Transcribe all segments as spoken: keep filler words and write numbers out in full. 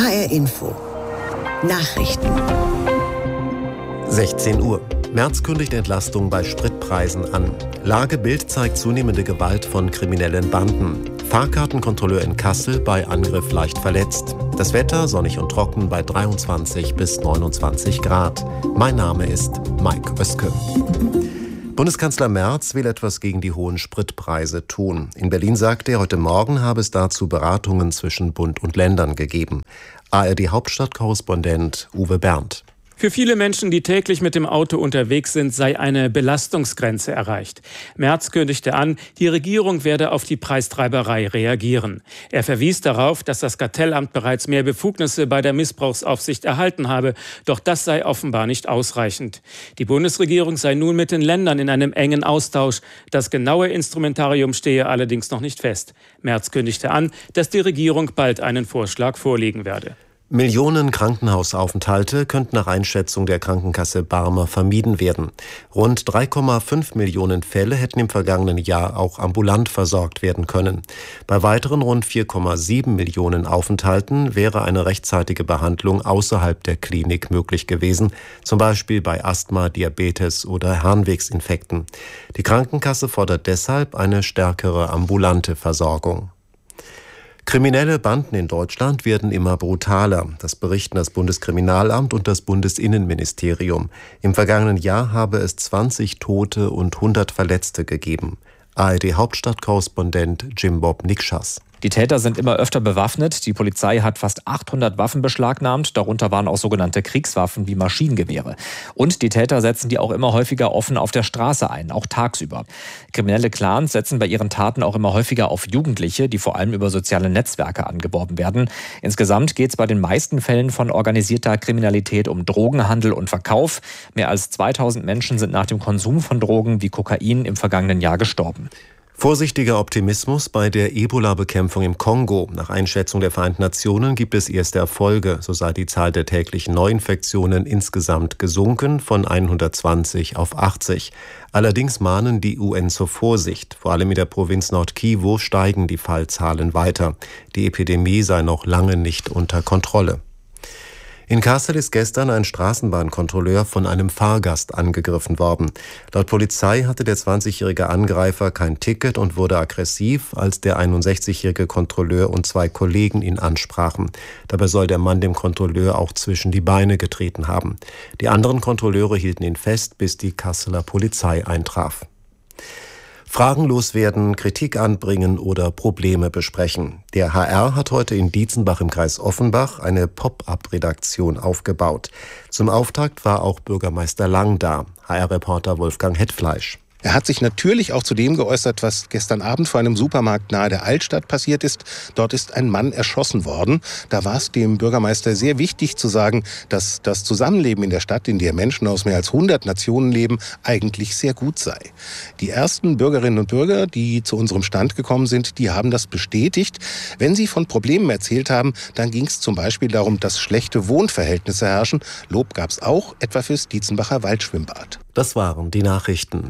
H R Info Nachrichten. sechzehn Uhr. Merz kündigt Entlastung bei Spritpreisen an. Lage Bild zeigt zunehmende Gewalt von kriminellen Banden. Fahrkartenkontrolleur in Kassel bei Angriff leicht verletzt. Das Wetter sonnig und trocken bei dreiundzwanzig bis neunundzwanzig Grad. Mein Name ist Mike Oeske. Bundeskanzler Merz will etwas gegen die hohen Spritpreise tun. In Berlin sagte er, heute Morgen habe es dazu Beratungen zwischen Bund und Ländern gegeben. A R D-Hauptstadtkorrespondent Uwe Berndt. Für viele Menschen, die täglich mit dem Auto unterwegs sind, sei eine Belastungsgrenze erreicht. Merz kündigte an, die Regierung werde auf die Preistreiberei reagieren. Er verwies darauf, dass das Kartellamt bereits mehr Befugnisse bei der Missbrauchsaufsicht erhalten habe. Doch das sei offenbar nicht ausreichend. Die Bundesregierung sei nun mit den Ländern in einem engen Austausch. Das genaue Instrumentarium stehe allerdings noch nicht fest. Merz kündigte an, dass die Regierung bald einen Vorschlag vorlegen werde. Millionen Krankenhausaufenthalte könnten nach Einschätzung der Krankenkasse Barmer vermieden werden. Rund drei Komma fünf Millionen Fälle hätten im vergangenen Jahr auch ambulant versorgt werden können. Bei weiteren rund vier Komma sieben Millionen Aufenthalten wäre eine rechtzeitige Behandlung außerhalb der Klinik möglich gewesen, zum Beispiel bei Asthma, Diabetes oder Harnwegsinfekten. Die Krankenkasse fordert deshalb eine stärkere ambulante Versorgung. Kriminelle Banden in Deutschland werden immer brutaler. Das berichten das Bundeskriminalamt und das Bundesinnenministerium. Im vergangenen Jahr habe es zwanzig Tote und hundert Verletzte gegeben. A R D-Hauptstadtkorrespondent Jim Bob Nikschas. Die Täter sind immer öfter bewaffnet. Die Polizei hat fast achthundert Waffen beschlagnahmt. Darunter waren auch sogenannte Kriegswaffen wie Maschinengewehre. Und die Täter setzen die auch immer häufiger offen auf der Straße ein, auch tagsüber. Kriminelle Clans setzen bei ihren Taten auch immer häufiger auf Jugendliche, die vor allem über soziale Netzwerke angeworben werden. Insgesamt geht es bei den meisten Fällen von organisierter Kriminalität um Drogenhandel und Verkauf. Mehr als zweitausend Menschen sind nach dem Konsum von Drogen wie Kokain im vergangenen Jahr gestorben. Vorsichtiger Optimismus bei der Ebola-Bekämpfung im Kongo. Nach Einschätzung der Vereinten Nationen gibt es erste Erfolge. So sei die Zahl der täglichen Neuinfektionen insgesamt gesunken von hundertzwanzig auf achtzig. Allerdings mahnen die U N zur Vorsicht. Vor allem in der Provinz Nord-Kivu steigen die Fallzahlen weiter. Die Epidemie sei noch lange nicht unter Kontrolle. In Kassel ist gestern ein Straßenbahnkontrolleur von einem Fahrgast angegriffen worden. Laut Polizei hatte der zwanzigjährige Angreifer kein Ticket und wurde aggressiv, als der einundsechzigjährige Kontrolleur und zwei Kollegen ihn ansprachen. Dabei soll der Mann dem Kontrolleur auch zwischen die Beine getreten haben. Die anderen Kontrolleure hielten ihn fest, bis die Kasseler Polizei eintraf. Fragen loswerden, Kritik anbringen oder Probleme besprechen. Der H R hat heute in Dietzenbach im Kreis Offenbach eine Pop-up-Redaktion aufgebaut. Zum Auftakt war auch Bürgermeister Lang da. H R-Reporter Wolfgang Hetfleisch. Er hat sich natürlich auch zu dem geäußert, was gestern Abend vor einem Supermarkt nahe der Altstadt passiert ist. Dort ist ein Mann erschossen worden. Da war es dem Bürgermeister sehr wichtig zu sagen, dass das Zusammenleben in der Stadt, in der Menschen aus mehr als hundert Nationen leben, eigentlich sehr gut sei. Die ersten Bürgerinnen und Bürger, die zu unserem Stand gekommen sind, die haben das bestätigt. Wenn sie von Problemen erzählt haben, dann ging es zum Beispiel darum, dass schlechte Wohnverhältnisse herrschen. Lob gab es auch, etwa fürs Dietzenbacher Waldschwimmbad. Das waren die Nachrichten.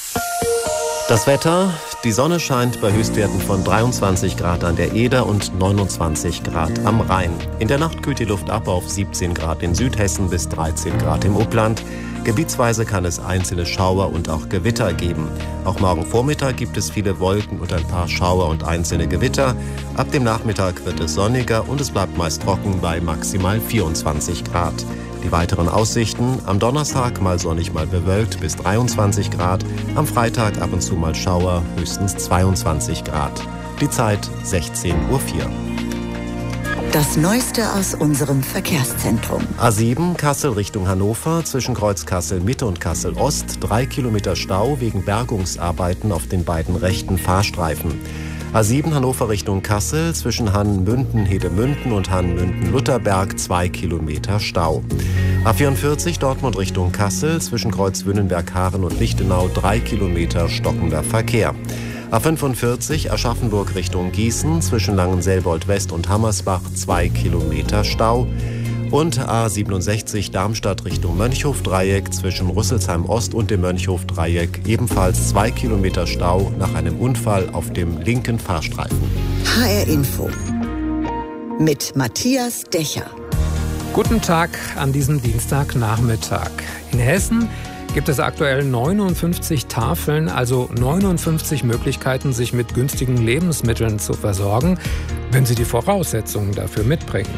Das Wetter, die Sonne scheint bei Höchstwerten von dreiundzwanzig Grad an der Eder und neunundzwanzig Grad am Rhein. In der Nacht kühlt die Luft ab auf siebzehn Grad in Südhessen bis dreizehn Grad im Upland. Gebietsweise kann es einzelne Schauer und auch Gewitter geben. Auch morgen Vormittag gibt es viele Wolken und ein paar Schauer und einzelne Gewitter. Ab dem Nachmittag wird es sonniger und es bleibt meist trocken bei maximal vierundzwanzig Grad. Die weiteren Aussichten: am Donnerstag mal sonnig, mal bewölkt bis dreiundzwanzig Grad. Am Freitag ab und zu mal Schauer, höchstens zweiundzwanzig Grad. Die Zeit sechzehn Uhr vier. Das Neueste aus unserem Verkehrszentrum. A sieben Kassel Richtung Hannover, zwischen Kreuz Kassel Mitte und Kassel Ost. Drei Kilometer Stau wegen Bergungsarbeiten auf den beiden rechten Fahrstreifen. A sieben Hannover Richtung Kassel, zwischen Hannmünden-Hedemünden und Hannmünden-Lutherberg, zwei Kilometer Stau. A vierundvierzig Dortmund Richtung Kassel, zwischen Kreuz Wünnenberg-Haaren und Lichtenau, drei Kilometer stockender Verkehr. A fünfundvierzig Aschaffenburg Richtung Gießen, zwischen Langenselbold West und Hammersbach, zwei Kilometer Stau. Und A siebenundsechzig Darmstadt Richtung Mönchhof-Dreieck, zwischen Rüsselsheim Ost und dem Mönchhof-Dreieck, ebenfalls zwei Kilometer Stau nach einem Unfall auf dem linken Fahrstreifen. H R Info mit Matthias Decher. Guten Tag an diesem Dienstagnachmittag. In Hessen gibt es aktuell neunundfünfzig Tafeln, also neunundfünfzig Möglichkeiten, sich mit günstigen Lebensmitteln zu versorgen, wenn Sie die Voraussetzungen dafür mitbringen.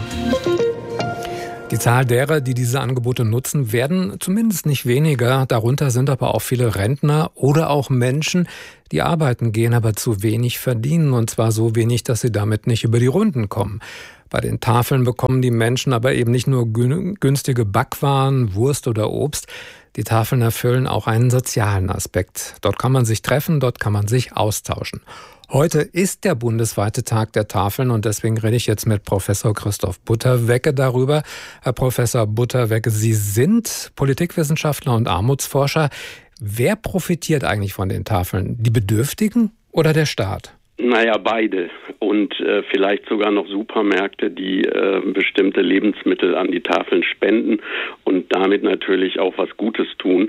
Die Zahl derer, die diese Angebote nutzen, werden zumindest nicht weniger. Darunter sind aber auch viele Rentner oder auch Menschen, die arbeiten gehen, aber zu wenig verdienen. Und zwar so wenig, dass sie damit nicht über die Runden kommen. Bei den Tafeln bekommen die Menschen aber eben nicht nur günstige Backwaren, Wurst oder Obst. Die Tafeln erfüllen auch einen sozialen Aspekt. Dort kann man sich treffen, dort kann man sich austauschen. Heute ist der bundesweite Tag der Tafeln und deswegen rede ich jetzt mit Professor Christoph Butterwecke darüber. Herr Professor Butterwecke, Sie sind Politikwissenschaftler und Armutsforscher. Wer profitiert eigentlich von den Tafeln? Die Bedürftigen oder der Staat? Naja, beide. Und äh, vielleicht sogar noch Supermärkte, die äh, bestimmte Lebensmittel an die Tafeln spenden und damit natürlich auch was Gutes tun.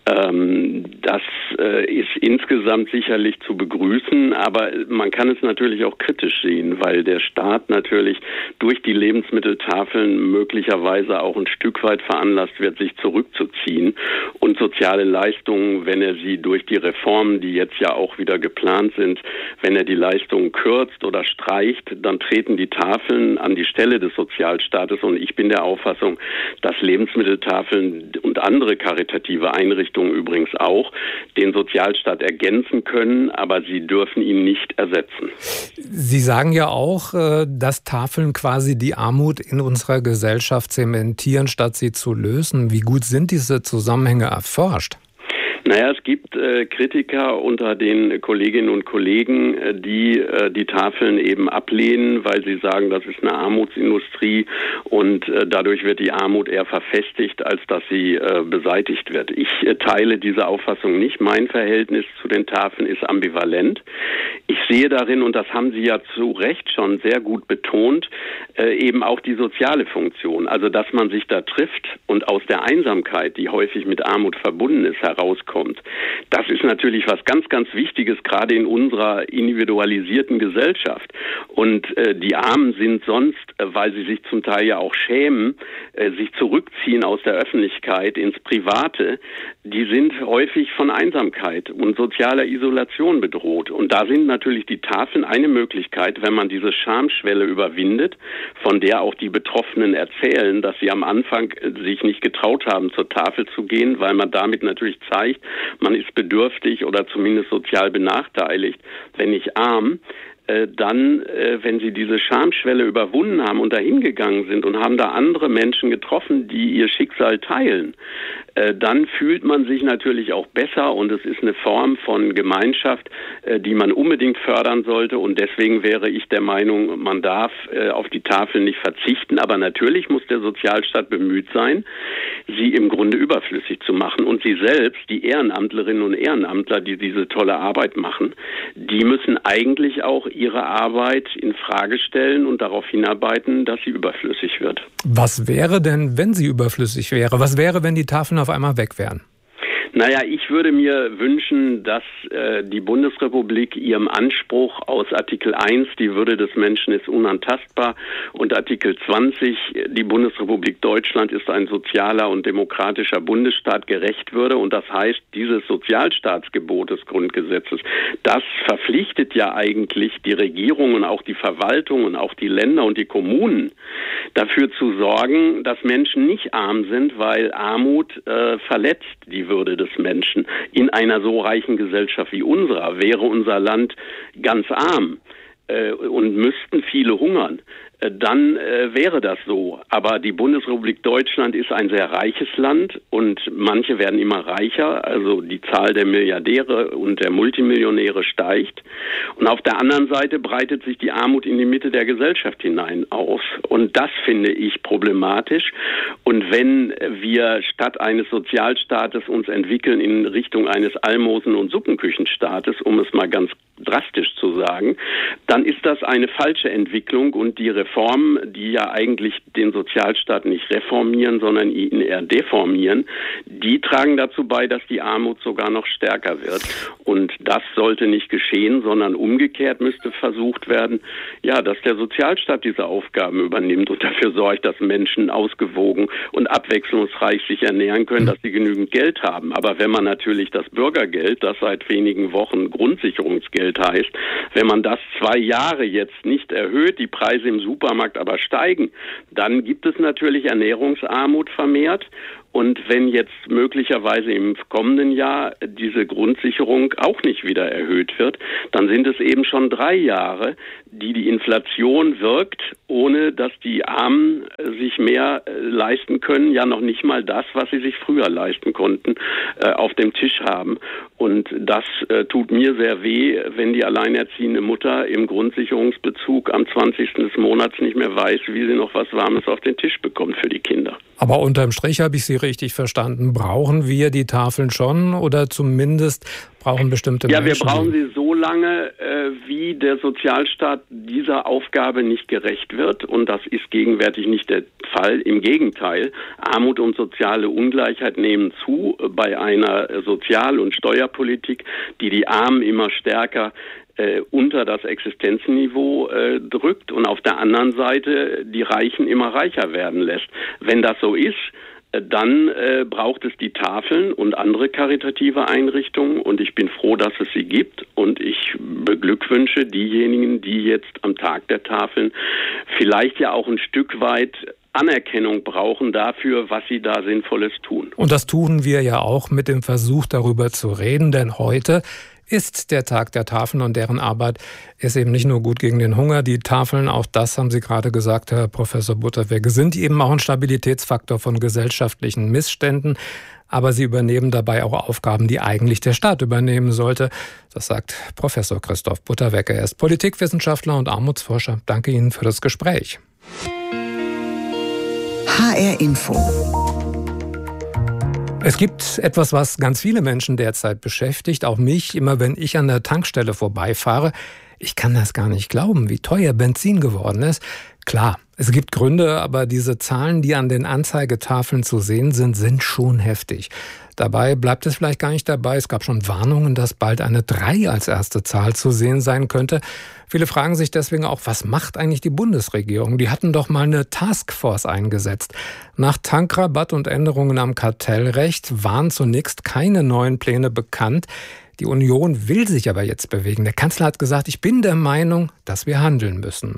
Ähm, das äh, ist insgesamt sicherlich zu begrüßen, aber man kann es natürlich auch kritisch sehen, weil der Staat natürlich durch die Lebensmitteltafeln möglicherweise auch ein Stück weit veranlasst wird, sich zurückzuziehen und soziale Leistungen, wenn er sie durch die Reformen, die jetzt ja auch wieder geplant sind, wenn er die Leistungen kürzt oder streicht, dann treten die Tafeln an die Stelle des Sozialstaates. Und ich bin der Auffassung, dass Lebensmitteltafeln und andere karitative Einrichtungen übrigens auch den Sozialstaat ergänzen können, aber sie dürfen ihn nicht ersetzen. Sie sagen ja auch, dass Tafeln quasi die Armut in unserer Gesellschaft zementieren, statt sie zu lösen. Wie gut sind diese Zusammenhänge erforscht? Naja, es gibt äh, Kritiker unter den Kolleginnen und Kollegen, äh, die äh, die Tafeln eben ablehnen, weil sie sagen, das ist eine Armutsindustrie und äh, dadurch wird die Armut eher verfestigt, als dass sie äh, beseitigt wird. Ich äh, teile diese Auffassung nicht. Mein Verhältnis zu den Tafeln ist ambivalent. Ich sehe darin, und das haben Sie ja zu Recht schon sehr gut betont, äh, eben auch die soziale Funktion. Also, dass man sich da trifft und aus der Einsamkeit, die häufig mit Armut verbunden ist, herauskommt. Kommt. Das ist natürlich was ganz, ganz Wichtiges, gerade in unserer individualisierten Gesellschaft. Und äh, die Armen sind sonst, äh, weil sie sich zum Teil ja auch schämen, äh, sich zurückziehen aus der Öffentlichkeit ins Private, die sind häufig von Einsamkeit und sozialer Isolation bedroht. Und da sind natürlich die Tafeln eine Möglichkeit, wenn man diese Schamschwelle überwindet, von der auch die Betroffenen erzählen, dass sie am Anfang äh, sich nicht getraut haben, zur Tafel zu gehen, weil man damit natürlich zeigt, man ist bedürftig oder zumindest sozial benachteiligt, wenn nicht arm. Dann, wenn sie diese Schamschwelle überwunden haben und dahin gegangen sind und haben da andere Menschen getroffen, die ihr Schicksal teilen, dann fühlt man sich natürlich auch besser und es ist eine Form von Gemeinschaft, die man unbedingt fördern sollte und deswegen wäre ich der Meinung, man darf auf die Tafel nicht verzichten, aber natürlich muss der Sozialstaat bemüht sein, sie im Grunde überflüssig zu machen und sie selbst, die Ehrenamtlerinnen und Ehrenamtler, die diese tolle Arbeit machen, die müssen eigentlich auch ihre Arbeit in Frage stellen und darauf hinarbeiten, dass sie überflüssig wird. Was wäre denn, wenn sie überflüssig wäre? Was wäre, wenn die Tafeln auf einmal weg wären? Naja, ich würde mir wünschen, dass äh, die Bundesrepublik ihrem Anspruch aus Artikel eins, die Würde des Menschen ist unantastbar, und Artikel zwanzig, die Bundesrepublik Deutschland ist ein sozialer und demokratischer Bundesstaat, gerecht würde. Und das heißt, dieses Sozialstaatsgebot des Grundgesetzes, das verpflichtet ja eigentlich die Regierung und auch die Verwaltung und auch die Länder und die Kommunen dafür zu sorgen, dass Menschen nicht arm sind, weil Armut äh, verletzt die Würde des Menschen. In einer so reichen Gesellschaft wie unserer wäre unser Land ganz arm äh, und müssten viele hungern. Dann äh, wäre das so. Aber die Bundesrepublik Deutschland ist ein sehr reiches Land und manche werden immer reicher. Also die Zahl der Milliardäre und der Multimillionäre steigt. Und auf der anderen Seite breitet sich die Armut in die Mitte der Gesellschaft hinein aus. Und das finde ich problematisch. Und wenn wir statt eines Sozialstaates uns entwickeln in Richtung eines Almosen- und Suppenküchenstaates, um es mal ganz drastisch zu sagen, dann ist das eine falsche Entwicklung und die Reform Reformen, die ja eigentlich den Sozialstaat nicht reformieren, sondern ihn eher deformieren, die tragen dazu bei, dass die Armut sogar noch stärker wird. Und das sollte nicht geschehen, sondern umgekehrt müsste versucht werden, ja, dass der Sozialstaat diese Aufgaben übernimmt und dafür sorgt, dass Menschen ausgewogen und abwechslungsreich sich ernähren können, dass sie genügend Geld haben. Aber wenn man natürlich das Bürgergeld, das seit wenigen Wochen Grundsicherungsgeld heißt, wenn man das zwei Jahre jetzt nicht erhöht, die Preise im Supermarkt aber steigen, dann gibt es natürlich Ernährungsarmut vermehrt. Und wenn jetzt möglicherweise im kommenden Jahr diese Grundsicherung auch nicht wieder erhöht wird, dann sind es eben schon drei Jahre, die die Inflation wirkt, ohne dass die Armen sich mehr leisten können, ja noch nicht mal das, was sie sich früher leisten konnten, auf dem Tisch haben. Und das tut mir sehr weh, wenn die alleinerziehende Mutter im Grundsicherungsbezug am zwanzigsten des Monats nicht mehr weiß, wie sie noch was Warmes auf den Tisch bekommt für die Kinder. Aber unterm Strich habe ich Sie richtig verstanden. Brauchen wir die Tafeln schon oder zumindest brauchen bestimmte ja, Menschen? Ja, wir brauchen sie so lange, äh, wie der Sozialstaat dieser Aufgabe nicht gerecht wird. Und das ist gegenwärtig nicht der Fall. Im Gegenteil, Armut und soziale Ungleichheit nehmen zu bei einer Sozial- und Steuerpolitik, die die Armen immer stärker Äh, unter das Existenzniveau äh, drückt und auf der anderen Seite die Reichen immer reicher werden lässt. Wenn das so ist, äh, dann äh, braucht es die Tafeln und andere karitative Einrichtungen und ich bin froh, dass es sie gibt und ich beglückwünsche diejenigen, die jetzt am Tag der Tafeln vielleicht ja auch ein Stück weit Anerkennung brauchen dafür, was sie da Sinnvolles tun. Und das tun wir ja auch mit dem Versuch, darüber zu reden, denn heute ist der Tag der Tafeln und deren Arbeit ist eben nicht nur gut gegen den Hunger. Die Tafeln, auch das haben Sie gerade gesagt, Herr Professor Butterwegge, sind eben auch ein Stabilitätsfaktor von gesellschaftlichen Missständen. Aber sie übernehmen dabei auch Aufgaben, die eigentlich der Staat übernehmen sollte. Das sagt Professor Christoph Butterwegge. Er ist Politikwissenschaftler und Armutsforscher. Danke Ihnen für das Gespräch. H R Info. Es gibt etwas, was ganz viele Menschen derzeit beschäftigt, auch mich, immer wenn ich an der Tankstelle vorbeifahre. Ich kann das gar nicht glauben, wie teuer Benzin geworden ist. Klar, es gibt Gründe, aber diese Zahlen, die an den Anzeigetafeln zu sehen sind, sind schon heftig. Dabei bleibt es vielleicht gar nicht dabei. Es gab schon Warnungen, dass bald eine drei als erste Zahl zu sehen sein könnte. Viele fragen sich deswegen auch, was macht eigentlich die Bundesregierung? Die hatten doch mal eine Taskforce eingesetzt. Nach Tankrabatt und Änderungen am Kartellrecht waren zunächst keine neuen Pläne bekannt. Die Union will sich aber jetzt bewegen. Der Kanzler hat gesagt, ich bin der Meinung, dass wir handeln müssen.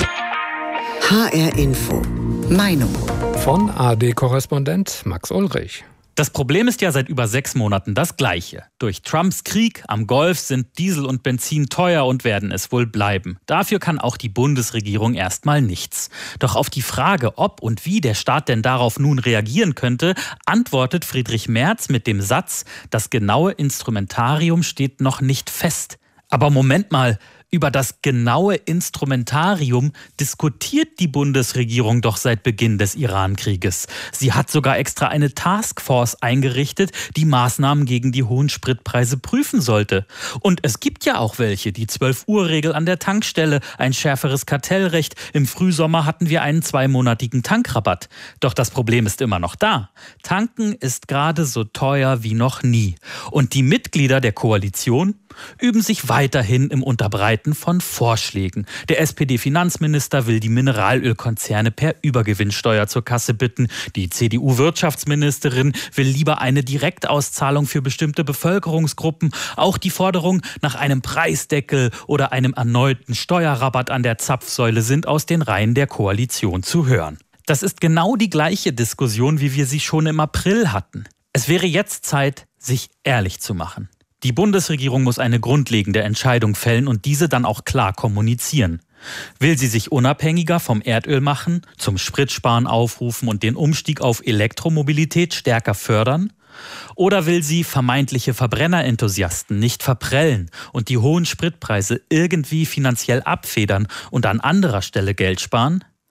H R Info. Meinung. Von A R D-Korrespondent Max Ulrich. Das Problem ist ja seit über sechs Monaten das gleiche. Durch Trumps Krieg am Golf sind Diesel und Benzin teuer und werden es wohl bleiben. Dafür kann auch die Bundesregierung erstmal nichts. Doch auf die Frage, ob und wie der Staat denn darauf nun reagieren könnte, antwortet Friedrich Merz mit dem Satz, das genaue Instrumentarium steht noch nicht fest. Aber Moment mal, über das genaue Instrumentarium diskutiert die Bundesregierung doch seit Beginn des Iran-Krieges. Sie hat sogar extra eine Taskforce eingerichtet, die Maßnahmen gegen die hohen Spritpreise prüfen sollte. Und es gibt ja auch welche, die zwölf Uhr Regel an der Tankstelle, ein schärferes Kartellrecht. Im Frühsommer hatten wir einen zweimonatigen Tankrabatt. Doch das Problem ist immer noch da. Tanken ist gerade so teuer wie noch nie. Und die Mitglieder der Koalition üben sich weiterhin im Unterbreiten von Vorschlägen. Der S P D-Finanzminister will die Mineralölkonzerne per Übergewinnsteuer zur Kasse bitten. Die C D U-Wirtschaftsministerin will lieber eine Direktauszahlung für bestimmte Bevölkerungsgruppen. Auch die Forderung nach einem Preisdeckel oder einem erneuten Steuerrabatt an der Zapfsäule sind aus den Reihen der Koalition zu hören. Das ist genau die gleiche Diskussion, wie wir sie schon im April hatten. Es wäre jetzt Zeit, sich ehrlich zu machen. Die Bundesregierung muss eine grundlegende Entscheidung fällen und diese dann auch klar kommunizieren. Will sie sich unabhängiger vom Erdöl machen, zum Spritsparen aufrufen und den Umstieg auf Elektromobilität stärker fördern? Oder will sie vermeintliche Verbrennerenthusiasten nicht verprellen und die hohen Spritpreise irgendwie finanziell abfedern und an anderer Stelle Geld sparen?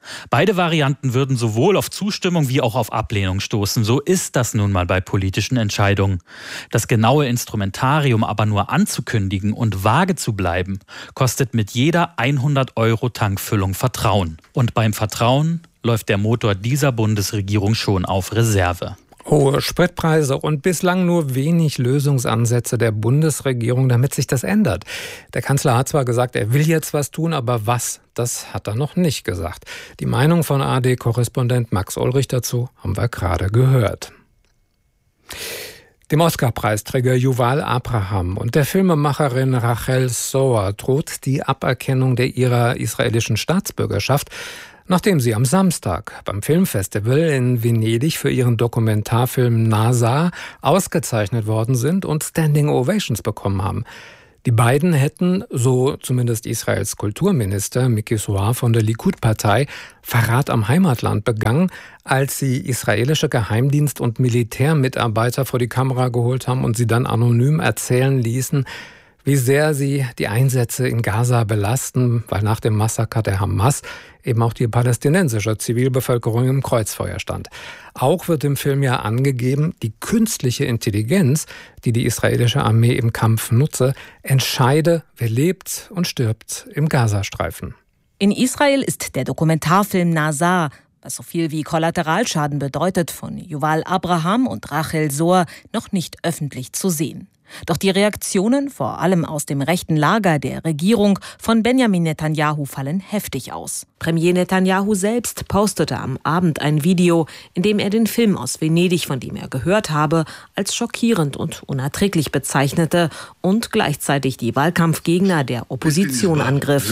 Beide Varianten würden sowohl auf Zustimmung wie auch auf Ablehnung stoßen. So ist das nun mal bei politischen Entscheidungen. Das genaue Instrumentarium aber nur anzukündigen und vage zu bleiben, kostet mit jeder hundert Euro Tankfüllung Vertrauen. Und beim Vertrauen läuft der Motor dieser Bundesregierung schon auf Reserve. Hohe Spritpreise und bislang nur wenig Lösungsansätze der Bundesregierung, damit sich das ändert. Der Kanzler hat zwar gesagt, er will jetzt was tun, aber was, das hat er noch nicht gesagt. Die Meinung von A R D-Korrespondent Max Ulrich dazu haben wir gerade gehört. Dem Oscar-Preisträger Yuval Abraham und der Filmemacherin Rachel Zohar droht die Aberkennung der ihrer israelischen Staatsbürgerschaft, nachdem sie am Samstag beim Filmfestival in Venedig für ihren Dokumentarfilm Nazar ausgezeichnet worden sind und Standing Ovations bekommen haben. Die beiden hätten, so zumindest Israels Kulturminister Miki Zohar von der Likud-Partei, Verrat am Heimatland begangen, als sie israelische Geheimdienst- und Militärmitarbeiter vor die Kamera geholt haben und sie dann anonym erzählen ließen, wie sehr sie die Einsätze in Gaza belasten, weil nach dem Massaker der Hamas eben auch die palästinensische Zivilbevölkerung im Kreuzfeuer stand. Auch wird im Film ja angegeben, die künstliche Intelligenz, die die israelische Armee im Kampf nutze, entscheide, wer lebt und stirbt im Gazastreifen. In Israel ist der Dokumentarfilm Nazar, was so viel wie Kollateralschaden bedeutet, von Yuval Abraham und Rachel Zohar noch nicht öffentlich zu sehen. Doch die Reaktionen, vor allem aus dem rechten Lager der Regierung von Benjamin Netanyahu, fallen heftig aus. Premier Netanyahu selbst postete am Abend ein Video, in dem er den Film aus Venedig, von dem er gehört habe, als schockierend und unerträglich bezeichnete und gleichzeitig die Wahlkampfgegner der Opposition angriff.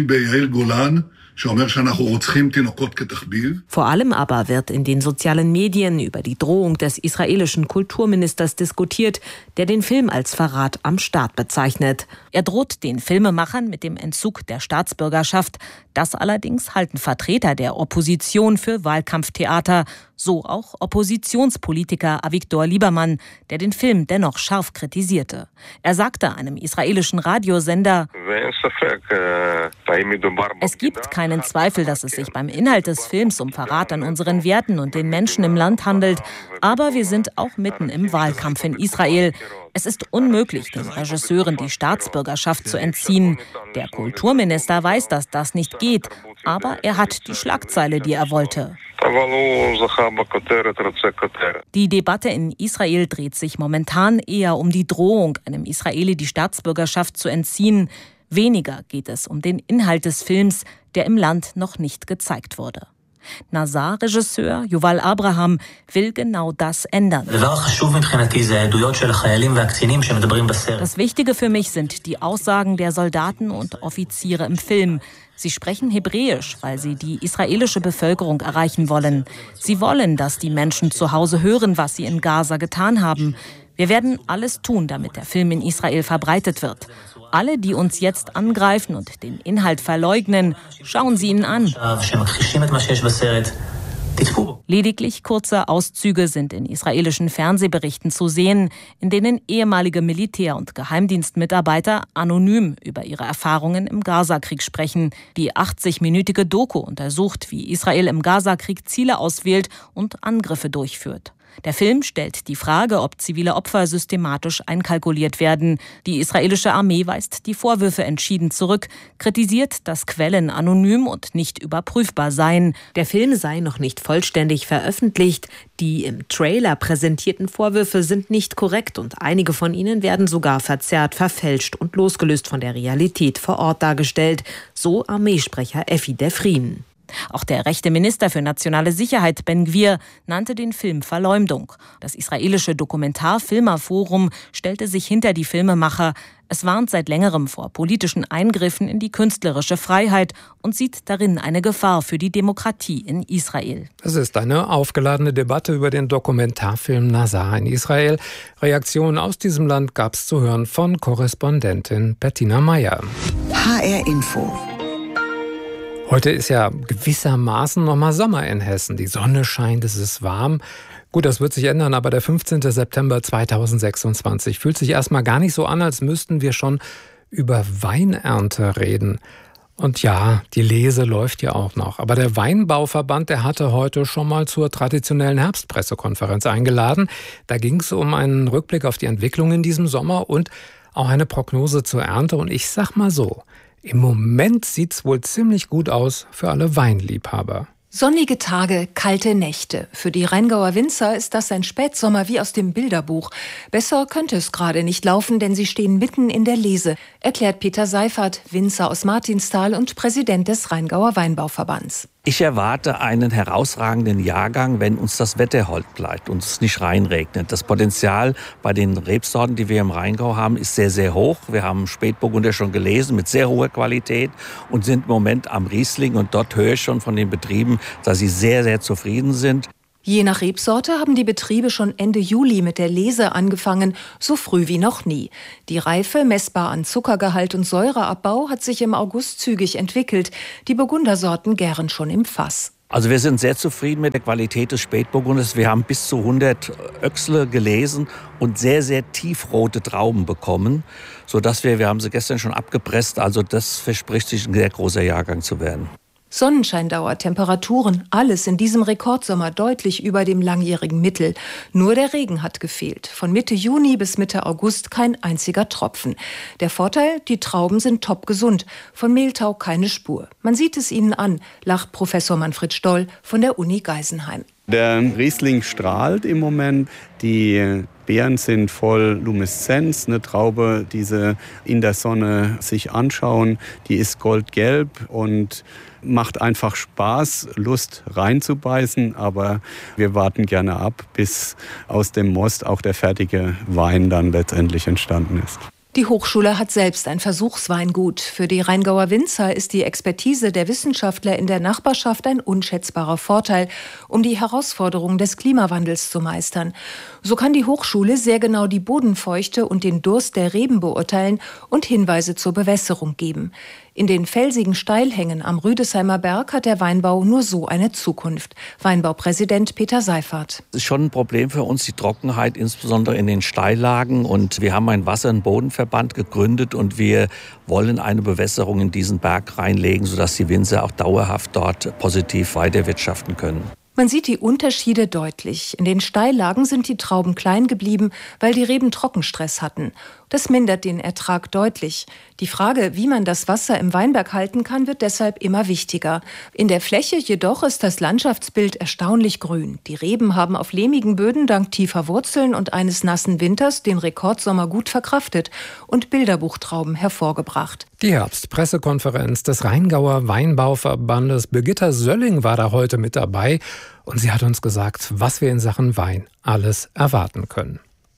Vor allem aber wird in den sozialen Medien über die Drohung des israelischen Kulturministers diskutiert, der den Film als Verrat am Staat bezeichnet. Er droht den Filmemachern mit dem Entzug der Staatsbürgerschaft. Das allerdings halten Vertreter der Opposition für Wahlkampftheater, so auch Oppositionspolitiker Avigdor Lieberman, der den Film dennoch scharf kritisierte. Er sagte einem israelischen Radiosender: Es gibt keinen Zweifel, dass es sich beim Inhalt des Films um Verrat an unseren Werten und den Menschen im Land handelt. Aber wir sind auch mitten im Wahlkampf in Israel. Es ist unmöglich, den Regisseuren die Staatsbürgerschaft zu entziehen. Der Kulturminister weiß, dass das nicht geht, aber er hat die Schlagzeile, die er wollte. Die Debatte in Israel dreht sich momentan eher um die Drohung, einem Israeli die Staatsbürgerschaft zu entziehen. Weniger geht es um den Inhalt des Films, der im Land noch nicht gezeigt wurde. Nazar-Regisseur Yuval Abraham will genau das ändern. Das Wichtige für mich sind die Aussagen der Soldaten und Offiziere im Film. Sie sprechen Hebräisch, weil sie die israelische Bevölkerung erreichen wollen. Sie wollen, dass die Menschen zu Hause hören, was sie in Gaza getan haben. Wir werden alles tun, damit der Film in Israel verbreitet wird. Alle, die uns jetzt angreifen und den Inhalt verleugnen, schauen Sie ihn an. Lediglich kurze Auszüge sind in israelischen Fernsehberichten zu sehen, in denen ehemalige Militär- und Geheimdienstmitarbeiter anonym über ihre Erfahrungen im Gazakrieg sprechen. Die achtzig-minütige Doku untersucht, wie Israel im Gazakrieg Ziele auswählt und Angriffe durchführt. Der Film stellt die Frage, ob zivile Opfer systematisch einkalkuliert werden. Die israelische Armee weist die Vorwürfe entschieden zurück, kritisiert, dass Quellen anonym und nicht überprüfbar seien. Der Film sei noch nicht vollständig veröffentlicht. Die im Trailer präsentierten Vorwürfe sind nicht korrekt und einige von ihnen werden sogar verzerrt, verfälscht und losgelöst von der Realität vor Ort dargestellt, so Armeesprecher Effi Defrin. Auch der rechte Minister für nationale Sicherheit Ben-Gvir nannte den Film Verleumdung. Das israelische Dokumentar-Filmer-Forum stellte sich hinter die Filmemacher. Es warnt seit längerem vor politischen Eingriffen in die künstlerische Freiheit und sieht darin eine Gefahr für die Demokratie in Israel. Es ist eine aufgeladene Debatte über den Dokumentarfilm Nazar in Israel. Reaktionen aus diesem Land gab es zu hören von Korrespondentin Bettina Meyer. H R Info. Heute ist ja gewissermaßen nochmal Sommer in Hessen. Die Sonne scheint, es ist warm. Gut, das wird sich ändern, aber der fünfzehnten September zweitausendsechsundzwanzig fühlt sich erstmal gar nicht so an, als müssten wir schon über Weinernte reden. Und ja, die Lese läuft ja auch noch. Aber der Weinbauverband, der hatte heute schon mal zur traditionellen Herbstpressekonferenz eingeladen. Da ging es um einen Rückblick auf die Entwicklung in diesem Sommer und auch eine Prognose zur Ernte. Und ich sag mal so, im Moment sieht's wohl ziemlich gut aus für alle Weinliebhaber. Sonnige Tage, kalte Nächte. Für die Rheingauer Winzer ist das ein Spätsommer wie aus dem Bilderbuch. Besser könnte es gerade nicht laufen, denn sie stehen mitten in der Lese, erklärt Peter Seifert, Winzer aus Martinsthal und Präsident des Rheingauer Weinbauverbands. Ich erwarte einen herausragenden Jahrgang, wenn uns das Wetter hold bleibt und es nicht reinregnet. Das Potenzial bei den Rebsorten, die wir im Rheingau haben, ist sehr, sehr hoch. Wir haben Spätburgunder schon gelesen mit sehr hoher Qualität und sind im Moment am Riesling. Und dort höre ich schon von den Betrieben, dass sie sehr, sehr zufrieden sind. Je nach Rebsorte haben die Betriebe schon Ende Juli mit der Lese angefangen, so früh wie noch nie. Die Reife, messbar an Zuckergehalt und Säureabbau, hat sich im August zügig entwickelt. Die Burgundersorten gären schon im Fass. Also wir sind sehr zufrieden mit der Qualität des Spätburgunders. Wir haben bis zu hundert Öchsle gelesen und sehr, sehr tiefrote Trauben bekommen, sodass wir, wir haben sie gestern schon abgepresst, also das verspricht sich ein sehr großer Jahrgang zu werden. Sonnenscheindauer, Temperaturen, alles in diesem Rekordsommer deutlich über dem langjährigen Mittel. Nur der Regen hat gefehlt. Von Mitte Juni bis Mitte August kein einziger Tropfen. Der Vorteil, die Trauben sind top gesund. Von Mehltau keine Spur. Man sieht es ihnen an, lacht Professor Manfred Stoll von der Uni Geisenheim. Der Riesling strahlt im Moment. Die Beeren sind voll Lumineszenz. Eine Traube, die sie in der Sonne sich anschauen, die ist goldgelb und macht einfach Spaß, Lust reinzubeißen. Aber wir warten gerne ab, bis aus dem Most auch der fertige Wein dann letztendlich entstanden ist. Die Hochschule hat selbst ein Versuchsweingut. Für die Rheingauer Winzer ist die Expertise der Wissenschaftler in der Nachbarschaft ein unschätzbarer Vorteil, um die Herausforderungen des Klimawandels zu meistern. So kann die Hochschule sehr genau die Bodenfeuchte und den Durst der Reben beurteilen und Hinweise zur Bewässerung geben. In den felsigen Steilhängen am Rüdesheimer Berg hat der Weinbau nur so eine Zukunft. Weinbaupräsident Peter Seifert. Es ist schon ein Problem für uns, die Trockenheit, insbesondere in den Steillagen. Und wir haben einen Wasser- und Bodenverband gegründet und wir wollen eine Bewässerung in diesen Berg reinlegen, sodass die Winzer auch dauerhaft dort positiv weiterwirtschaften können. Man sieht die Unterschiede deutlich. In den Steillagen sind die Trauben klein geblieben, weil die Reben Trockenstress hatten. Das mindert den Ertrag deutlich. Die Frage, wie man das Wasser im Weinberg halten kann, wird deshalb immer wichtiger. In der Fläche jedoch ist das Landschaftsbild erstaunlich grün. Die Reben haben auf lehmigen Böden dank tiefer Wurzeln und eines nassen Winters den Rekordsommer gut verkraftet und Bilderbuchtrauben hervorgebracht. Die Herbstpressekonferenz des Rheingauer Weinbauverbandes, Birgitta Sölling war da heute mit dabei und sie hat uns gesagt, was wir in Sachen Wein alles erwarten können.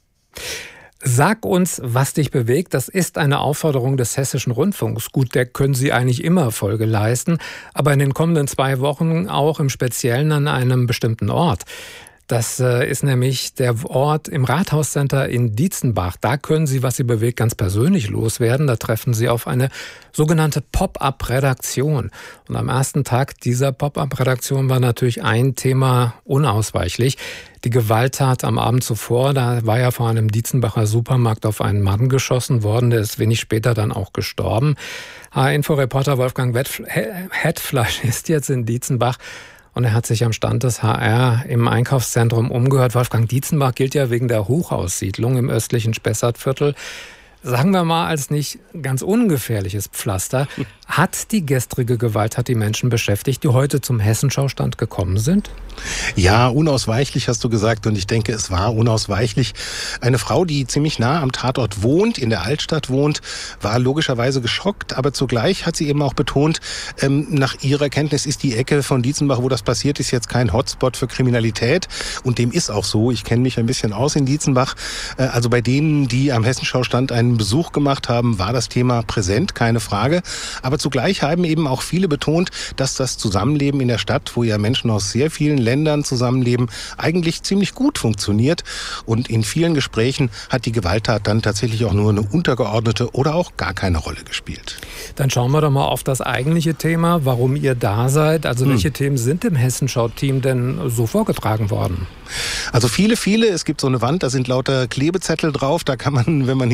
Sag uns, was dich bewegt. Das ist eine Aufforderung des Hessischen Rundfunks. Gut, der können Sie eigentlich immer Folge leisten, aber in den kommenden zwei Wochen auch im Speziellen an einem bestimmten Ort. Das ist nämlich der Ort im Rathauscenter in Dietzenbach. Da können Sie, was Sie bewegt, ganz persönlich loswerden. Da treffen Sie auf eine sogenannte Pop-up-Redaktion. Und am ersten Tag dieser Pop-up-Redaktion war natürlich ein Thema unausweichlich. Die Gewalttat am Abend zuvor, da war ja vor einem Dietzenbacher Supermarkt auf einen Mann geschossen worden. Der ist wenig später dann auch gestorben. H R-Info-Reporter Wolfgang Hetfleisch ist jetzt in Dietzenbach. Und er hat sich am Stand des H R im Einkaufszentrum umgehört. Wolfgang, Dietzenbach gilt ja wegen der Hochhaussiedlung im östlichen Spessartviertel, sagen wir mal, als nicht ganz ungefährliches Pflaster. Hat die gestrige Gewalttat die Menschen beschäftigt, die heute zum Hessenschaustand gekommen sind? Ja, unausweichlich hast du gesagt und ich denke, es war unausweichlich. Eine Frau, die ziemlich nah am Tatort wohnt, in der Altstadt wohnt, war logischerweise geschockt, aber zugleich hat sie eben auch betont, ähm, nach ihrer Kenntnis ist die Ecke von Dietzenbach, wo das passiert ist, jetzt kein Hotspot für Kriminalität und dem ist auch so. Ich kenne mich ein bisschen aus in Dietzenbach. Äh, also bei denen, die am Hessenschaustand einen Besuch gemacht haben, war das Thema präsent, keine Frage. Aber zugleich haben eben auch viele betont, dass das Zusammenleben in der Stadt, wo ja Menschen aus sehr vielen Ländern zusammenleben, eigentlich ziemlich gut funktioniert. Und in vielen Gesprächen hat die Gewalttat dann tatsächlich auch nur eine untergeordnete oder auch gar keine Rolle gespielt. Dann schauen wir doch mal auf das eigentliche Thema, warum ihr da seid. Also welche hm. Themen sind im Hessenschau-Team denn so vorgetragen worden? Also viele, viele. Es gibt so eine Wand, da sind lauter Klebezettel drauf. Da kann man, wenn man hinkommt, sich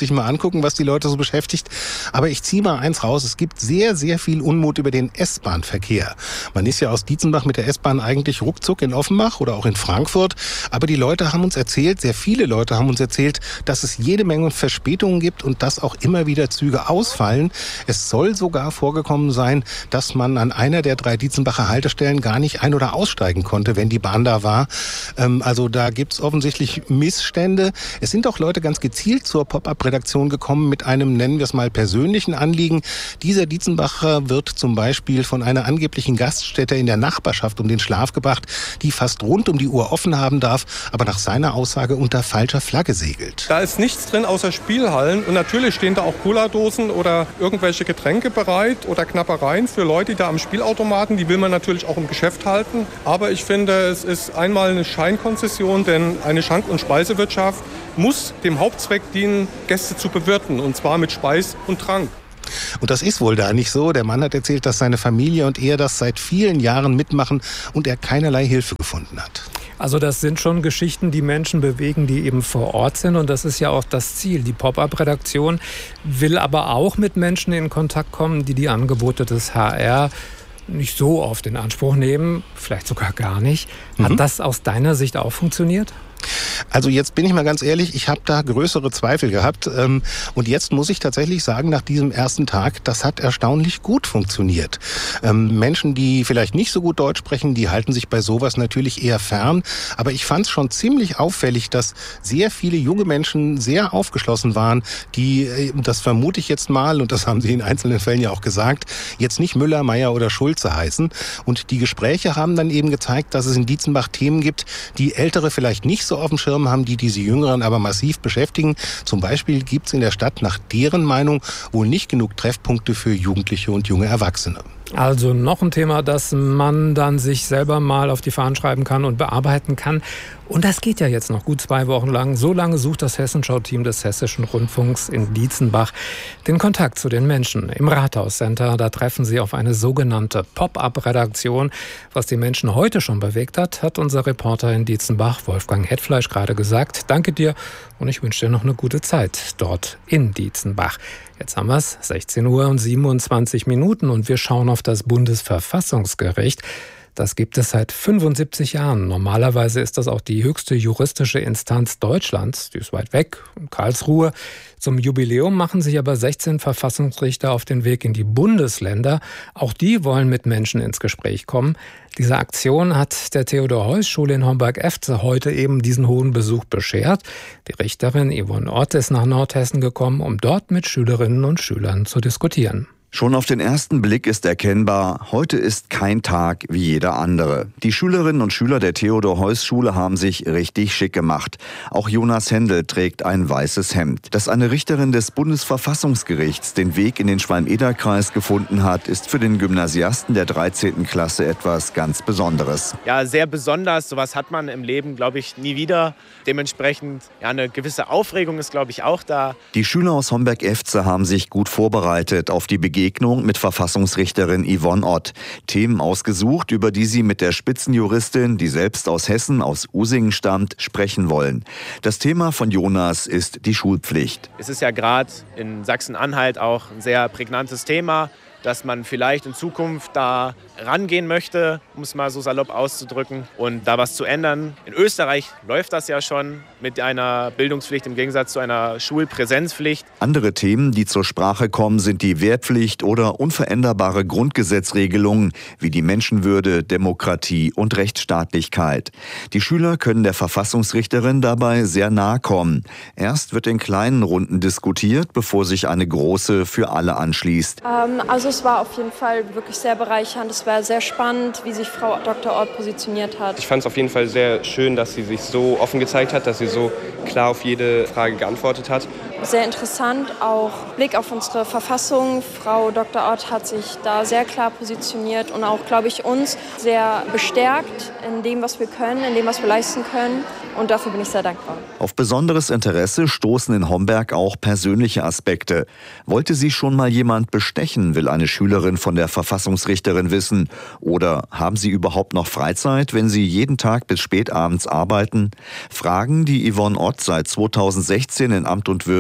sich mal angucken, was die Leute so beschäftigt. Aber ich ziehe mal eins raus. Es gibt sehr, sehr viel Unmut über den S-Bahn-Verkehr. Man ist ja aus Dietzenbach mit der S-Bahn eigentlich ruckzuck in Offenbach oder auch in Frankfurt. Aber die Leute haben uns erzählt, sehr viele Leute haben uns erzählt, dass es jede Menge Verspätungen gibt und dass auch immer wieder Züge ausfallen. Es soll sogar vorgekommen sein, dass man an einer der drei Dietzenbacher Haltestellen gar nicht ein- oder aussteigen konnte, wenn die Bahn da war. Ähm, also da gibt's offensichtlich Missstände. Es sind auch Leute ganz gezielt zur Pop-up-Redaktion gekommen mit einem, nennen wir es mal, persönlichen Anliegen. Dieser Dietzenbacher wird zum Beispiel von einer angeblichen Gaststätte in der Nachbarschaft um den Schlaf gebracht, die fast rund um die Uhr offen haben darf, aber nach seiner Aussage unter falscher Flagge segelt. Da ist nichts drin außer Spielhallen und natürlich stehen da auch Cola-Dosen oder irgendwelche Getränke bereit oder Knappereien für Leute, die da am Spielautomaten, die will man natürlich auch im Geschäft halten. Aber ich finde, es ist einmal eine Scheinkonzession, denn eine Schank- und Speisewirtschaft muss dem Hauptzweck dienen, Gäste zu bewirten, und zwar mit Speis und Trank. Und das ist wohl da nicht so. Der Mann hat erzählt, dass seine Familie und er das seit vielen Jahren mitmachen und er keinerlei Hilfe gefunden hat. Also das sind schon Geschichten, die Menschen bewegen, die eben vor Ort sind. Und das ist ja auch das Ziel. Die Pop-up-Redaktion will aber auch mit Menschen in Kontakt kommen, die die Angebote des H R nicht so oft in Anspruch nehmen, vielleicht sogar gar nicht. Hat mhm. das aus deiner Sicht auch funktioniert? Also jetzt bin ich mal ganz ehrlich, ich habe da größere Zweifel gehabt. Ähm, und jetzt muss ich tatsächlich sagen, nach diesem ersten Tag, das hat erstaunlich gut funktioniert. Ähm, Menschen, die vielleicht nicht so gut Deutsch sprechen, die halten sich bei sowas natürlich eher fern. Aber ich fand es schon ziemlich auffällig, dass sehr viele junge Menschen sehr aufgeschlossen waren, die, das vermute ich jetzt mal, und das haben sie in einzelnen Fällen ja auch gesagt, jetzt nicht Müller, Meier oder Schulze heißen. Und die Gespräche haben dann eben gezeigt, dass es in Dietzenbach Themen gibt, die Ältere vielleicht nicht so auf dem Schirm haben, die diese Jüngeren aber massiv beschäftigen. Zum Beispiel gibt es in der Stadt nach deren Meinung wohl nicht genug Treffpunkte für Jugendliche und junge Erwachsene. Also noch ein Thema, das man dann sich selber mal auf die Fahnen schreiben kann und bearbeiten kann. Und das geht ja jetzt noch gut zwei Wochen lang. So lange sucht das Hessenschau-Team des Hessischen Rundfunks in Dietzenbach den Kontakt zu den Menschen. Im Rathauscenter, da treffen sie auf eine sogenannte Pop-up-Redaktion. Was die Menschen heute schon bewegt hat, hat unser Reporter in Dietzenbach, Wolfgang Hetfleisch, gerade gesagt. Danke dir und ich wünsche dir noch eine gute Zeit dort in Dietzenbach. Jetzt haben wir es, sechzehn Uhr und siebenundzwanzig Minuten und wir schauen auf das Bundesverfassungsgericht. Das gibt es seit fünfundsiebzig Jahren. Normalerweise ist das auch die höchste juristische Instanz Deutschlands. Die ist weit weg, in Karlsruhe. Zum Jubiläum machen sich aber sechzehn Verfassungsrichter auf den Weg in die Bundesländer. Auch die wollen mit Menschen ins Gespräch kommen. Diese Aktion hat der Theodor-Heuss-Schule in Homberg-Efze heute eben diesen hohen Besuch beschert. Die Richterin Yvonne Ott ist nach Nordhessen gekommen, um dort mit Schülerinnen und Schülern zu diskutieren. Schon auf den ersten Blick ist erkennbar, heute ist kein Tag wie jeder andere. Die Schülerinnen und Schüler der Theodor-Heuss-Schule haben sich richtig schick gemacht. Auch Jonas Händel trägt ein weißes Hemd. Dass eine Richterin des Bundesverfassungsgerichts den Weg in den Schwalm-Eder-Kreis gefunden hat, ist für den Gymnasiasten der dreizehnten Klasse etwas ganz Besonderes. Ja, sehr besonders. Sowas hat man im Leben, glaube ich, nie wieder. Dementsprechend, ja, eine gewisse Aufregung ist, glaube ich, auch da. Die Schüler aus Homberg-Efze haben sich gut vorbereitet auf die Begegnung mit Verfassungsrichterin Yvonne Ott. Themen ausgesucht, über die sie mit der Spitzenjuristin, die selbst aus Hessen, aus Usingen stammt, sprechen wollen. Das Thema von Jonas ist die Schulpflicht. Es ist ja gerade in Sachsen-Anhalt auch ein sehr prägnantes Thema, dass man vielleicht in Zukunft da rangehen möchte, um es mal so salopp auszudrücken, und da was zu ändern. In Österreich läuft das ja schon mit einer Bildungspflicht im Gegensatz zu einer Schulpräsenzpflicht. Andere Themen, die zur Sprache kommen, sind die Wehrpflicht oder unveränderbare Grundgesetzregelungen wie die Menschenwürde, Demokratie und Rechtsstaatlichkeit. Die Schüler können der Verfassungsrichterin dabei sehr nahe kommen. Erst wird in kleinen Runden diskutiert, bevor sich eine große für alle anschließt. Ähm, also es war auf jeden Fall wirklich sehr bereichernd. Es war sehr spannend, wie sich Frau Doktor Ott positioniert hat. Ich fand es auf jeden Fall sehr schön, dass sie sich so offen gezeigt hat, dass sie so klar auf jede Frage geantwortet hat. Sehr interessant, auch Blick auf unsere Verfassung. Frau Doktor Ott hat sich da sehr klar positioniert und auch, glaube ich, uns sehr bestärkt in dem, was wir können, in dem, was wir leisten können. Und dafür bin ich sehr dankbar. Auf besonderes Interesse stoßen in Homberg auch persönliche Aspekte. Wollte sie schon mal jemand bestechen, will eine Schülerin von der Verfassungsrichterin wissen. Oder haben sie überhaupt noch Freizeit, wenn sie jeden Tag bis spät abends arbeiten? Fragen, die Yvonne Ott seit zweitausendsechzehn in Amt und Würde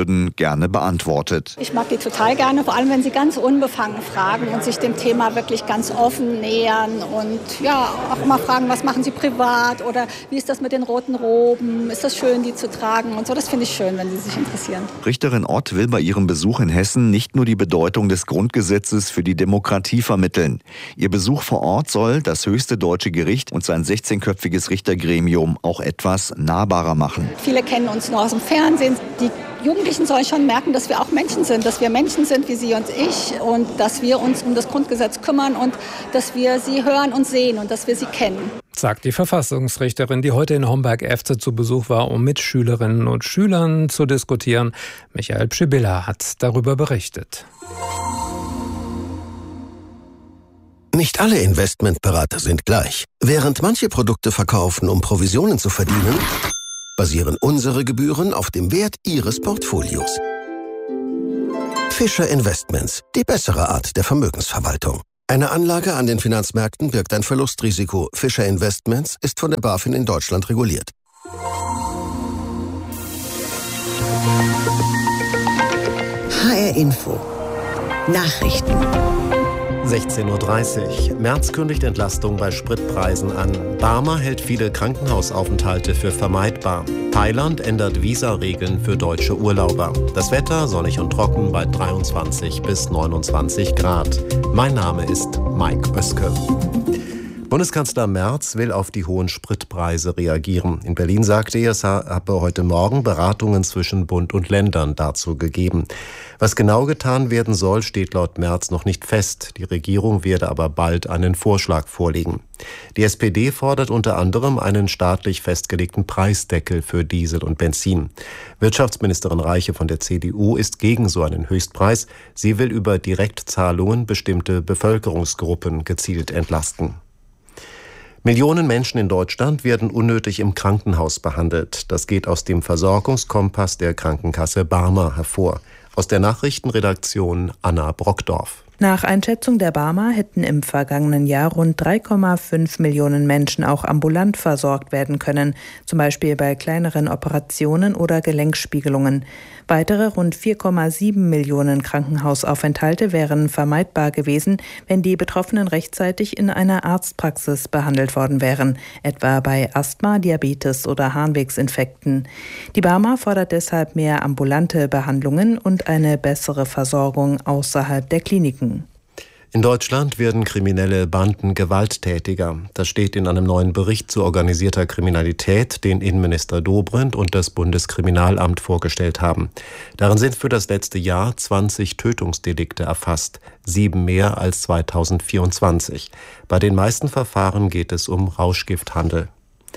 würden, gerne beantwortet. Ich mag die total gerne, vor allem wenn sie ganz unbefangen fragen und sich dem Thema wirklich ganz offen nähern und ja, auch immer fragen, was machen sie privat oder wie ist das mit den roten Roben, ist das schön, die zu tragen und so. Das finde ich schön, wenn sie sich interessieren. Richterin Ott will bei ihrem Besuch in Hessen nicht nur die Bedeutung des Grundgesetzes für die Demokratie vermitteln. Ihr Besuch vor Ort soll das höchste deutsche Gericht und sein sechzehnköpfiges Richtergremium auch etwas nahbarer machen. Viele kennen uns nur aus dem Fernsehen. Die Jugendlichen sollen schon merken, dass wir auch Menschen sind, dass wir Menschen sind wie Sie und ich und dass wir uns um das Grundgesetz kümmern und dass wir sie hören und sehen und dass wir sie kennen. Sagt die Verfassungsrichterin, die heute in Homberg-Efze zu Besuch war, um mit Schülerinnen und Schülern zu diskutieren. Michael Pschibilla hat darüber berichtet. Nicht alle Investmentberater sind gleich. Während manche Produkte verkaufen, um Provisionen zu verdienen, basieren unsere Gebühren auf dem Wert Ihres Portfolios. Fischer Investments, die bessere Art der Vermögensverwaltung. Eine Anlage an den Finanzmärkten birgt ein Verlustrisiko. Fischer Investments ist von der BaFin in Deutschland reguliert. H R Info. Nachrichten. sechzehn Uhr dreißig. Merz kündigt Entlastung bei Spritpreisen an. Barmer hält viele Krankenhausaufenthalte für vermeidbar. Thailand ändert Visaregeln für deutsche Urlauber. Das Wetter sonnig und trocken bei dreiundzwanzig bis neunundzwanzig Grad. Mein Name ist Mike Oeske. Bundeskanzler Merz will auf die hohen Spritpreise reagieren. In Berlin sagte er, es habe heute Morgen Beratungen zwischen Bund und Ländern dazu gegeben. Was genau getan werden soll, steht laut Merz noch nicht fest. Die Regierung werde aber bald einen Vorschlag vorlegen. Die S P D fordert unter anderem einen staatlich festgelegten Preisdeckel für Diesel und Benzin. Wirtschaftsministerin Reiche von der C D U ist gegen so einen Höchstpreis. Sie will über Direktzahlungen bestimmte Bevölkerungsgruppen gezielt entlasten. Millionen Menschen in Deutschland werden unnötig im Krankenhaus behandelt. Das geht aus dem Versorgungskompass der Krankenkasse Barmer hervor. Aus der Nachrichtenredaktion Anna Brockdorf. Nach Einschätzung der Barmer hätten im vergangenen Jahr rund drei Komma fünf Millionen Menschen auch ambulant versorgt werden können, zum Beispiel bei kleineren Operationen oder Gelenkspiegelungen. Weitere rund vier Komma sieben Millionen Krankenhausaufenthalte wären vermeidbar gewesen, wenn die Betroffenen rechtzeitig in einer Arztpraxis behandelt worden wären, etwa bei Asthma, Diabetes oder Harnwegsinfekten. Die Barmer fordert deshalb mehr ambulante Behandlungen und eine bessere Versorgung außerhalb der Kliniken. In Deutschland werden kriminelle Banden gewalttätiger. Das steht in einem neuen Bericht zu organisierter Kriminalität, den Innenminister Dobrindt und das Bundeskriminalamt vorgestellt haben. Darin sind für das letzte Jahr zwanzig Tötungsdelikte erfasst, sieben mehr als zweitausendvierundzwanzig. Bei den meisten Verfahren geht es um Rauschgifthandel.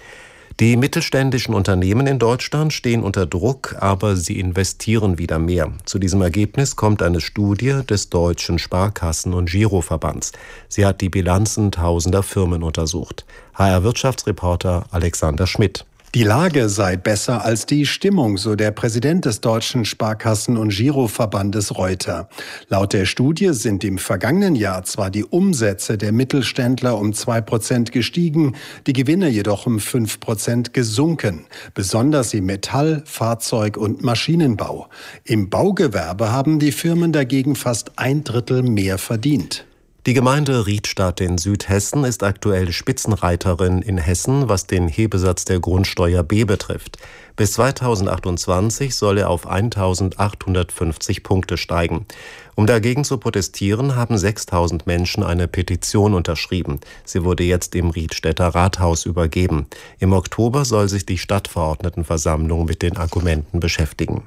Die mittelständischen Unternehmen in Deutschland stehen unter Druck, aber sie investieren wieder mehr. Zu diesem Ergebnis kommt eine Studie des Deutschen Sparkassen- und Giroverbands. Sie hat die Bilanzen tausender Firmen untersucht. H R-Wirtschaftsreporter Alexander Schmidt. Die Lage sei besser als die Stimmung, so der Präsident des Deutschen Sparkassen- und Giroverbandes Reuter. Laut der Studie sind im vergangenen Jahr zwar die Umsätze der Mittelständler um zwei Prozent gestiegen, die Gewinne jedoch um fünf Prozent gesunken, besonders im Metall-, Fahrzeug- und Maschinenbau. Im Baugewerbe haben die Firmen dagegen fast ein Drittel mehr verdient. Die Gemeinde Riedstadt in Südhessen ist aktuell Spitzenreiterin in Hessen, was den Hebesatz der Grundsteuer B betrifft. Bis zweitausendachtundzwanzig soll er auf eintausendachthundertfünfzig Punkte steigen. Um dagegen zu protestieren, haben sechstausend Menschen eine Petition unterschrieben. Sie wurde jetzt im Riedstädter Rathaus übergeben. Im Oktober soll sich die Stadtverordnetenversammlung mit den Argumenten beschäftigen.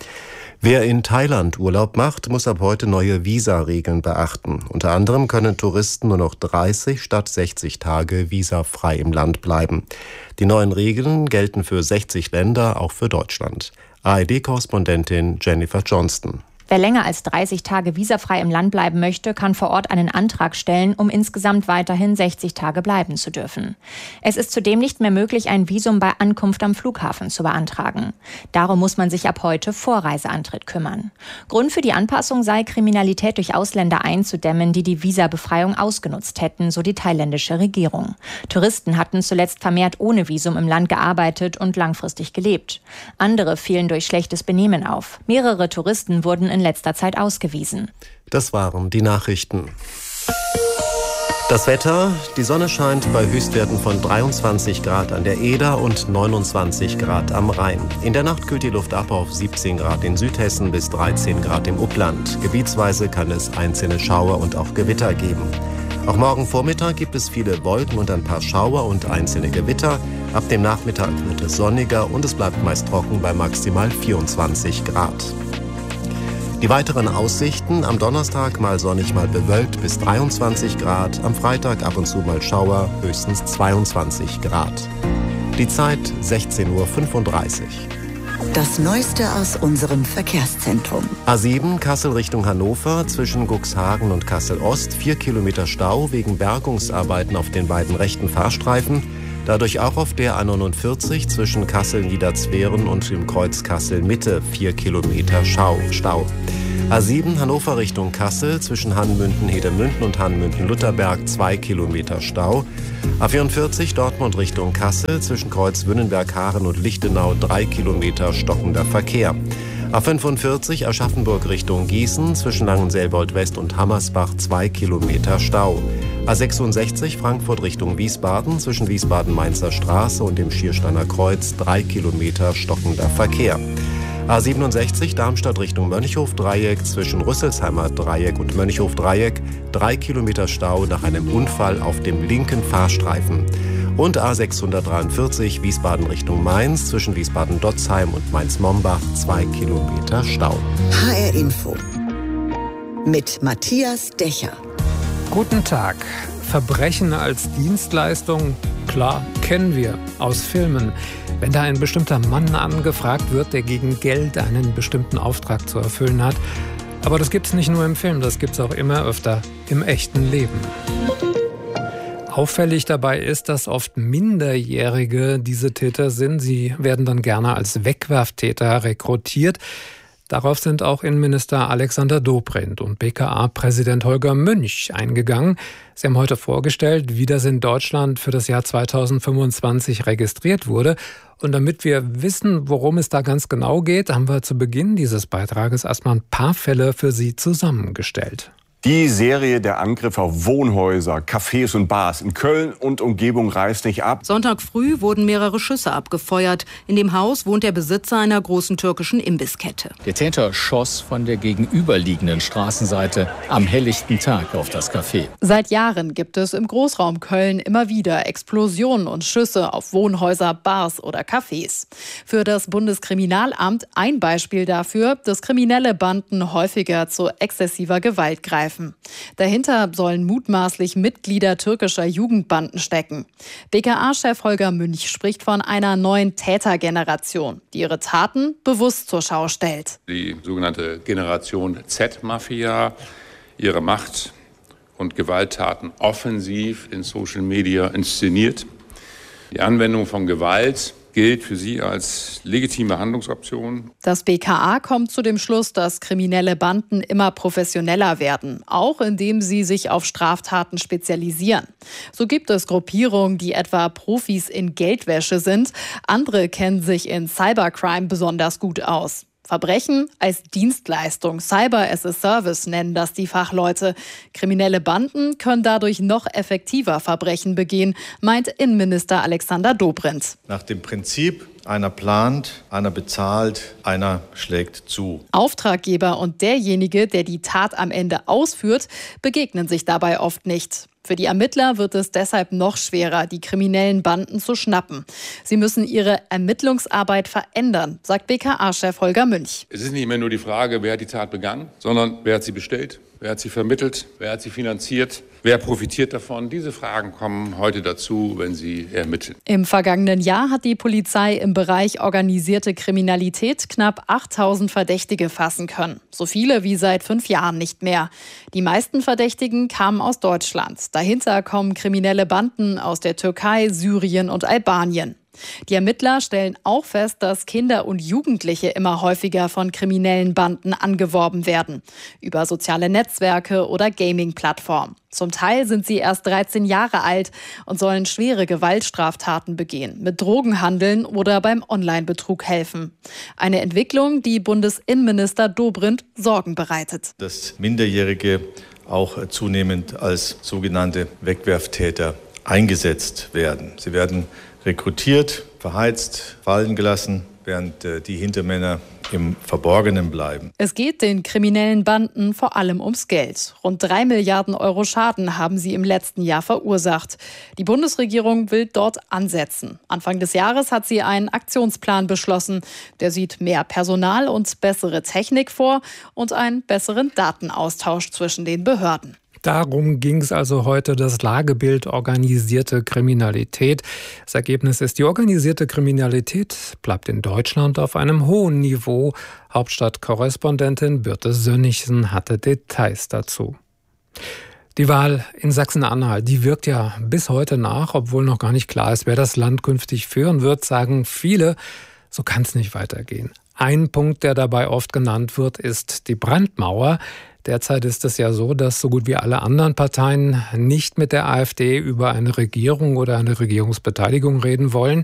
Wer in Thailand Urlaub macht, muss ab heute neue Visaregeln beachten. Unter anderem können Touristen nur noch dreißig statt sechzig Tage visafrei im Land bleiben. Die neuen Regeln gelten für sechzig Länder, auch für Deutschland. A R D-Korrespondentin Jennifer Johnston. Wer länger als dreißig Tage visafrei im Land bleiben möchte, kann vor Ort einen Antrag stellen, um insgesamt weiterhin sechzig Tage bleiben zu dürfen. Es ist zudem nicht mehr möglich, ein Visum bei Ankunft am Flughafen zu beantragen. Darum muss man sich ab heute vor Reiseantritt kümmern. Grund für die Anpassung sei, Kriminalität durch Ausländer einzudämmen, die die Visabefreiung ausgenutzt hätten, so die thailändische Regierung. Touristen hatten zuletzt vermehrt ohne Visum im Land gearbeitet und langfristig gelebt. Andere fielen durch schlechtes Benehmen auf. Mehrere Touristen wurden in letzter Zeit ausgewiesen. Das waren die Nachrichten. Das Wetter: Die Sonne scheint bei Höchstwerten von dreiundzwanzig Grad an der Eder und neunundzwanzig Grad am Rhein. In der Nacht kühlt die Luft ab auf siebzehn Grad in Südhessen bis dreizehn Grad im Upland. Gebietsweise kann es einzelne Schauer und auch Gewitter geben. Auch morgen Vormittag gibt es viele Wolken und ein paar Schauer und einzelne Gewitter. Ab dem Nachmittag wird es sonniger und es bleibt meist trocken bei maximal vierundzwanzig Grad. Die weiteren Aussichten: am Donnerstag mal sonnig, mal bewölkt bis dreiundzwanzig Grad, am Freitag ab und zu mal Schauer, höchstens zweiundzwanzig Grad. Die Zeit sechzehn Uhr fünfunddreißig. Das Neueste aus unserem Verkehrszentrum. A sieben Kassel Richtung Hannover, zwischen Cuxhaven und Kassel-Ost, vier Kilometer Stau wegen Bergungsarbeiten auf den beiden rechten Fahrstreifen. Dadurch auch auf der A neunundvierzig zwischen Kassel-Niederzweren und dem Kreuz Kassel-Mitte vier Kilometer Stau. A sieben Hannover Richtung Kassel zwischen Hannmünden-Hedemünden und Hannmünden-Lutherberg zwei Kilometer Stau. A vierundvierzig Dortmund Richtung Kassel zwischen Kreuz Wünnenberg-Haaren und Lichtenau drei Kilometer stockender Verkehr. A fünfundvierzig Aschaffenburg Richtung Gießen zwischen Langenselbold-West und Hammersbach zwei Kilometer Stau. A sechsundsechzig Frankfurt Richtung Wiesbaden zwischen Wiesbaden-Mainzer Straße und dem Schiersteiner Kreuz drei Kilometer stockender Verkehr. A siebenundsechzig Darmstadt Richtung Mönchhof-Dreieck zwischen Rüsselsheimer Dreieck und Mönchhof-Dreieck drei Kilometer Stau nach einem Unfall auf dem linken Fahrstreifen. Und A sechshundertdreiundvierzig Wiesbaden Richtung Mainz zwischen Wiesbaden-Dotzheim und Mainz-Mombach zwei Kilometer Stau. H R Info mit Matthias Decher. Guten Tag. Verbrechen als Dienstleistung, klar, kennen wir aus Filmen. Wenn da ein bestimmter Mann angefragt wird, der gegen Geld einen bestimmten Auftrag zu erfüllen hat. Aber das gibt's nicht nur im Film, das gibt's auch immer öfter im echten Leben. Auffällig dabei ist, dass oft Minderjährige diese Täter sind. Sie werden dann gerne als Wegwerftäter rekrutiert. Darauf sind auch Innenminister Alexander Dobrindt und B K A-Präsident Holger Münch eingegangen. Sie haben heute vorgestellt, wie das in Deutschland für das Jahr zweitausendfünfundzwanzig registriert wurde. Und damit wir wissen, worum es da ganz genau geht, haben wir zu Beginn dieses Beitrages erstmal ein paar Fälle für Sie zusammengestellt. Die Serie der Angriffe auf Wohnhäuser, Cafés und Bars in Köln und Umgebung reißt nicht ab. Sonntag früh wurden mehrere Schüsse abgefeuert. In dem Haus wohnt der Besitzer einer großen türkischen Imbisskette. Der Täter schoss von der gegenüberliegenden Straßenseite am helllichten Tag auf das Café. Seit Jahren gibt es im Großraum Köln immer wieder Explosionen und Schüsse auf Wohnhäuser, Bars oder Cafés. Für das Bundeskriminalamt ein Beispiel dafür, dass kriminelle Banden häufiger zu exzessiver Gewalt greifen. Dahinter sollen mutmaßlich Mitglieder türkischer Jugendbanden stecken. B K A-Chef Holger Münch spricht von einer neuen Tätergeneration, die ihre Taten bewusst zur Schau stellt. Die sogenannte Generation Z-Mafia, ihre Macht- und Gewalttaten offensiv in Social Media inszeniert. Die Anwendung von Gewalt gilt für sie als legitime Handlungsoption. Das B K A kommt zu dem Schluss, dass kriminelle Banden immer professioneller werden, auch indem sie sich auf Straftaten spezialisieren. So gibt es Gruppierungen, die etwa Profis in Geldwäsche sind. Andere kennen sich in Cybercrime besonders gut aus. Verbrechen als Dienstleistung, Cyber as a Service nennen das die Fachleute. Kriminelle Banden können dadurch noch effektiver Verbrechen begehen, meint Innenminister Alexander Dobrindt. Nach dem Prinzip, einer plant, einer bezahlt, einer schlägt zu. Auftraggeber und derjenige, der die Tat am Ende ausführt, begegnen sich dabei oft nicht. Für die Ermittler wird es deshalb noch schwerer, die kriminellen Banden zu schnappen. Sie müssen ihre Ermittlungsarbeit verändern, sagt B K A-Chef Holger Münch. Es ist nicht mehr nur die Frage, wer hat die Tat begangen, sondern wer hat sie bestellt, Wer hat sie vermittelt? Wer hat sie finanziert? Wer profitiert davon? Diese Fragen kommen heute dazu, wenn Sie ermitteln. Im vergangenen Jahr hat die Polizei im Bereich organisierte Kriminalität knapp achttausend Verdächtige fassen können. So viele wie seit fünf Jahren nicht mehr. Die meisten Verdächtigen kamen aus Deutschland. Dahinter kommen kriminelle Banden aus der Türkei, Syrien und Albanien. Die Ermittler stellen auch fest, dass Kinder und Jugendliche immer häufiger von kriminellen Banden angeworben werden. Über soziale Netzwerke oder Gaming-Plattformen. Zum Teil sind sie erst dreizehn Jahre alt und sollen schwere Gewaltstraftaten begehen, mit Drogenhandeln oder beim Online-Betrug helfen. Eine Entwicklung, die Bundesinnenminister Dobrindt Sorgen bereitet. Dass Minderjährige auch zunehmend als sogenannte Wegwerftäter eingesetzt werden. Sie werden rekrutiert, verheizt, fallen gelassen, während äh, die Hintermänner im Verborgenen bleiben. Es geht den kriminellen Banden vor allem ums Geld. Rund drei Milliarden Euro Schaden haben sie im letzten Jahr verursacht. Die Bundesregierung will dort ansetzen. Anfang des Jahres hat sie einen Aktionsplan beschlossen. Der sieht mehr Personal und bessere Technik vor und einen besseren Datenaustausch zwischen den Behörden. Darum ging es also heute, das Lagebild organisierte Kriminalität. Das Ergebnis ist, die organisierte Kriminalität bleibt in Deutschland auf einem hohen Niveau. Hauptstadtkorrespondentin Birte Sönnigsen hatte Details dazu. Die Wahl in Sachsen-Anhalt, die wirkt ja bis heute nach, obwohl noch gar nicht klar ist, wer das Land künftig führen wird, sagen viele, so kann es nicht weitergehen. Ein Punkt, der dabei oft genannt wird, ist die Brandmauer. Derzeit ist es ja so, dass so gut wie alle anderen Parteien nicht mit der AfD über eine Regierung oder eine Regierungsbeteiligung reden wollen.